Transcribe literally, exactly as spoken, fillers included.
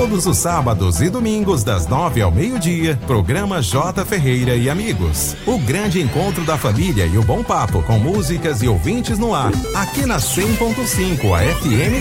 Todos os sábados e domingos, das nove ao meio-dia, programa J. Ferreira e Amigos. O grande encontro da família e o bom papo, com músicas e ouvintes no ar. Aqui na cem ponto cinco, a F M